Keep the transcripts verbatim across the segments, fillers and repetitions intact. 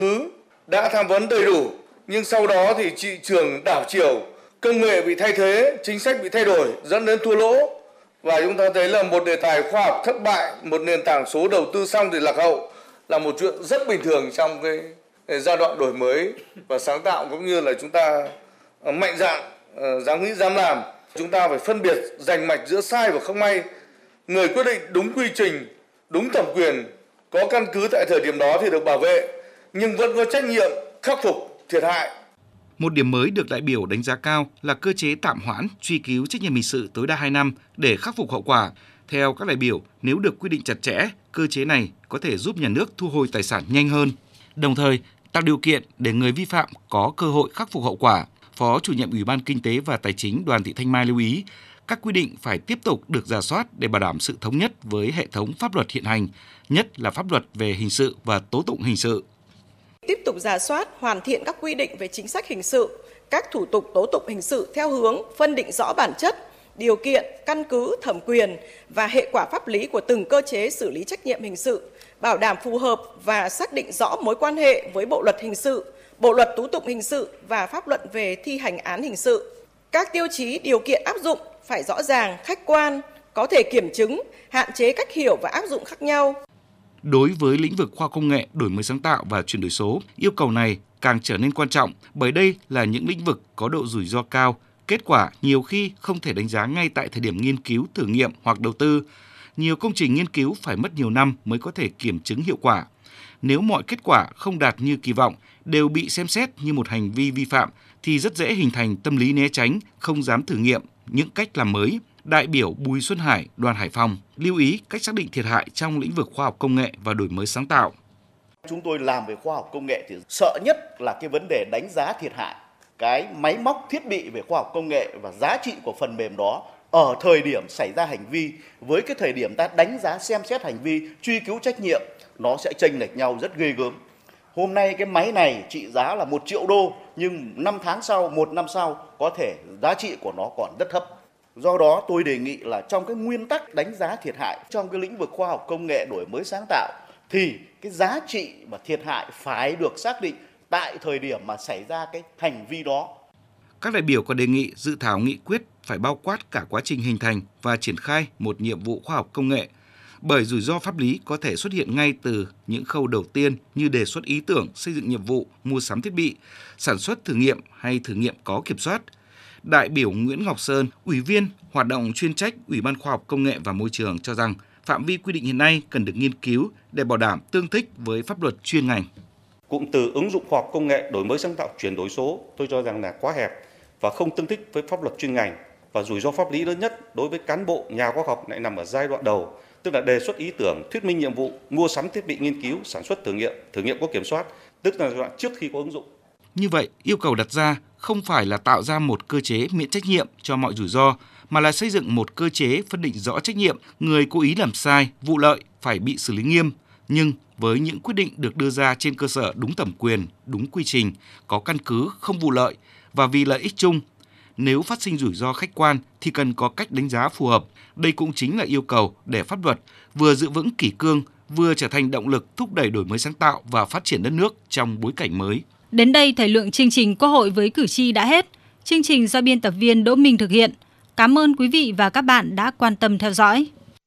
cứ đã tham vấn đầy đủ nhưng sau đó thì thị trường đảo chiều, công nghệ bị thay thế, chính sách bị thay đổi dẫn đến thua lỗ. Và chúng ta thấy là một đề tài khoa học thất bại, một nền tảng số đầu tư xong thì lạc hậu là một chuyện rất bình thường trong cái giai đoạn đổi mới và sáng tạo, cũng như là chúng ta mạnh dạn, dám nghĩ dám làm. Chúng ta phải phân biệt rành mạch giữa sai và không may. Người quyết định đúng quy trình, đúng thẩm quyền, có căn cứ tại thời điểm đó thì được bảo vệ, nhưng vẫn có trách nhiệm khắc phục thiệt hại. Một điểm mới được đại biểu đánh giá cao là cơ chế tạm hoãn truy cứu trách nhiệm hình sự tối đa hai năm để khắc phục hậu quả. Theo các đại biểu, nếu được quy định chặt chẽ, cơ chế này có thể giúp nhà nước thu hồi tài sản nhanh hơn, đồng thời tạo điều kiện để người vi phạm có cơ hội khắc phục hậu quả. Phó Chủ nhiệm Ủy ban Kinh tế và Tài chính Đoàn Thị Thanh Mai lưu ý, các quy định phải tiếp tục được rà soát để bảo đảm sự thống nhất với hệ thống pháp luật hiện hành, nhất là pháp luật về hình sự và tố tụng hình sự. Tiếp tục rà soát, hoàn thiện các quy định về chính sách hình sự, các thủ tục tố tụng hình sự theo hướng phân định rõ bản chất, điều kiện, căn cứ, thẩm quyền và hệ quả pháp lý của từng cơ chế xử lý trách nhiệm hình sự, bảo đảm phù hợp và xác định rõ mối quan hệ với Bộ luật hình sự, Bộ luật tố tụng hình sự và pháp luật về thi hành án hình sự. Các tiêu chí điều kiện áp dụng phải rõ ràng, khách quan, có thể kiểm chứng, hạn chế cách hiểu và áp dụng khác nhau. Đối với lĩnh vực khoa học công nghệ, đổi mới sáng tạo và chuyển đổi số, yêu cầu này càng trở nên quan trọng bởi đây là những lĩnh vực có độ rủi ro cao, kết quả nhiều khi không thể đánh giá ngay tại thời điểm nghiên cứu, thử nghiệm hoặc đầu tư. Nhiều công trình nghiên cứu phải mất nhiều năm mới có thể kiểm chứng hiệu quả. Nếu mọi kết quả không đạt như kỳ vọng, đều bị xem xét như một hành vi vi phạm, thì rất dễ hình thành tâm lý né tránh, không dám thử nghiệm những cách làm mới. Đại biểu Bùi Xuân Hải, đoàn Hải Phòng lưu ý cách xác định thiệt hại trong lĩnh vực khoa học công nghệ và đổi mới sáng tạo. Chúng tôi làm về khoa học công nghệ thì sợ nhất là cái vấn đề đánh giá thiệt hại, cái máy móc thiết bị về khoa học công nghệ và giá trị của phần mềm đó ở thời điểm xảy ra hành vi với cái thời điểm ta đánh giá xem xét hành vi, truy cứu trách nhiệm, nó sẽ chênh lệch nhau rất ghê gớm. Hôm nay cái máy này trị giá là một triệu đô, nhưng năm tháng sau, một năm sau có thể giá trị của nó còn rất thấp. Do đó tôi đề nghị là trong cái nguyên tắc đánh giá thiệt hại trong cái lĩnh vực khoa học công nghệ đổi mới sáng tạo thì cái giá trị và thiệt hại phải được xác định tại thời điểm mà xảy ra cái hành vi đó. Các đại biểu còn đề nghị dự thảo nghị quyết phải bao quát cả quá trình hình thành và triển khai một nhiệm vụ khoa học công nghệ, bởi rủi ro pháp lý có thể xuất hiện ngay từ những khâu đầu tiên như đề xuất ý tưởng, xây dựng nhiệm vụ, mua sắm thiết bị, sản xuất thử nghiệm hay thử nghiệm có kiểm soát. Đại biểu Nguyễn Ngọc Sơn, Ủy viên hoạt động chuyên trách Ủy ban Khoa học Công nghệ và Môi trường cho rằng phạm vi quy định hiện nay cần được nghiên cứu để bảo đảm tương thích với pháp luật chuyên ngành. Cụm từ ứng dụng khoa học công nghệ đổi mới sáng tạo chuyển đổi số tôi cho rằng là quá hẹp và không tương thích với pháp luật chuyên ngành, và rủi ro pháp lý lớn nhất đối với cán bộ nhà khoa học lại nằm ở giai đoạn đầu, tức là đề xuất ý tưởng, thuyết minh nhiệm vụ, mua sắm thiết bị nghiên cứu, sản xuất thử nghiệm, thử nghiệm có kiểm soát, tức là giai đoạn trước khi có ứng dụng. Như vậy, yêu cầu đặt ra không phải là tạo ra một cơ chế miễn trách nhiệm cho mọi rủi ro, mà là xây dựng một cơ chế phân định rõ trách nhiệm, người cố ý làm sai, vụ lợi phải bị xử lý nghiêm, nhưng với những quyết định được đưa ra trên cơ sở đúng thẩm quyền, đúng quy trình, có căn cứ, không vụ lợi và vì lợi ích chung. Nếu phát sinh rủi ro khách quan thì cần có cách đánh giá phù hợp. Đây cũng chính là yêu cầu để pháp luật vừa giữ vững kỷ cương, vừa trở thành động lực thúc đẩy đổi mới sáng tạo và phát triển đất nước trong bối cảnh mới. Đến đây, thời lượng chương trình Quốc hội với cử tri đã hết. Chương trình do biên tập viên Đỗ Minh thực hiện. Cảm ơn quý vị và các bạn đã quan tâm theo dõi.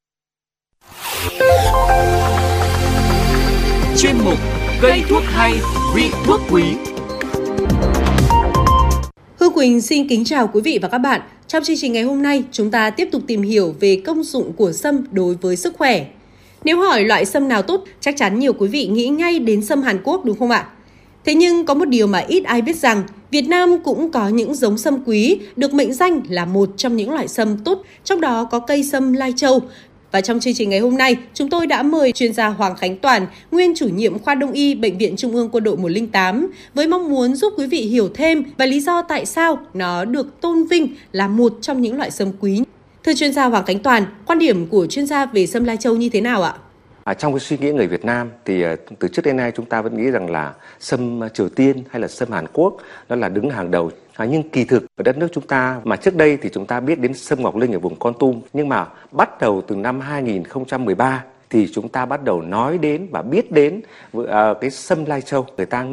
Chuyên mục Cây thuốc hay, vị thuốc quý. Hương Quỳnh xin kính chào quý vị và các bạn. Trong chương trình ngày hôm nay, chúng ta tiếp tục tìm hiểu về công dụng của sâm đối với sức khỏe. Nếu hỏi loại sâm nào tốt, chắc chắn nhiều quý vị nghĩ ngay đến sâm Hàn Quốc đúng không ạ? Thế nhưng có một điều mà ít ai biết rằng, Việt Nam cũng có những giống sâm quý được mệnh danh là một trong những loại sâm tốt, trong đó có cây sâm Lai Châu. Và trong chương trình ngày hôm nay, chúng tôi đã mời chuyên gia Hoàng Khánh Toàn, nguyên chủ nhiệm khoa Đông y Bệnh viện Trung ương Quân đội một không tám, với mong muốn giúp quý vị hiểu thêm và lý do tại sao nó được tôn vinh là một trong những loại sâm quý. Thưa chuyên gia Hoàng Khánh Toàn, quan điểm của chuyên gia về sâm Lai Châu như thế nào ạ? À, trong cái suy nghĩ người Việt Nam thì từ trước đến nay chúng ta vẫn nghĩ rằng là sâm Triều Tiên hay là sâm Hàn Quốc nó là đứng hàng đầu. À, nhưng kỳ thực ở đất nước chúng ta mà trước đây thì chúng ta biết đến sâm Ngọc Linh ở vùng Kon Tum, nhưng mà bắt đầu từ năm hai nghìn không trăm mười ba thì chúng ta bắt đầu nói đến và biết đến uh, cái sâm Lai Châu. Người ta